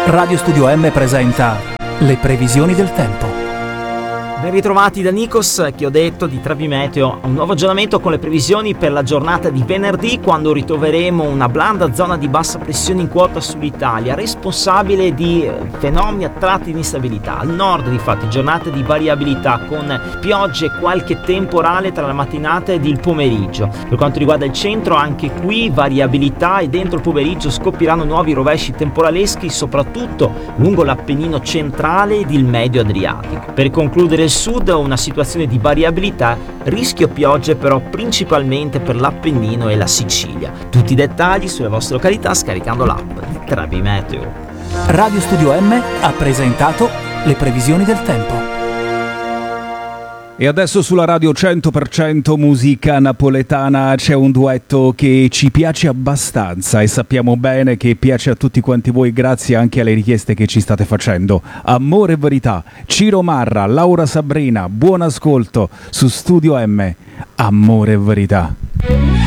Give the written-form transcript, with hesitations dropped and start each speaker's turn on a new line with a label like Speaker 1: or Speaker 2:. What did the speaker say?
Speaker 1: Radio Studio M presenta le previsioni del tempo.
Speaker 2: Ben ritrovati da Nikos, che ho detto di Travimeteo, un nuovo aggiornamento con le previsioni per la giornata di venerdì, quando ritroveremo una blanda zona di bassa pressione in quota sull'Italia, responsabile di fenomeni a tratti di instabilità. Al nord, difatti, giornate di variabilità con piogge e qualche temporale tra la mattinata ed il pomeriggio. Per quanto riguarda il centro, anche qui variabilità e dentro il pomeriggio scoppieranno nuovi rovesci temporaleschi, soprattutto lungo l'Appennino centrale ed il medio Adriatico. Per concludere il sud, una situazione di variabilità, rischio piogge però principalmente per l'Appennino e la Sicilia. Tutti i dettagli sulle vostre località scaricando l'app di Travimeteo.
Speaker 1: Radio Studio M ha presentato le previsioni del tempo.
Speaker 3: E adesso sulla radio 100% musica napoletana c'è un duetto che ci piace abbastanza e sappiamo bene che piace a tutti quanti voi, grazie anche alle richieste che ci state facendo. Amore e verità, Ciro Marra, Laura Sabrina, buon ascolto su Studio M. Amore e verità.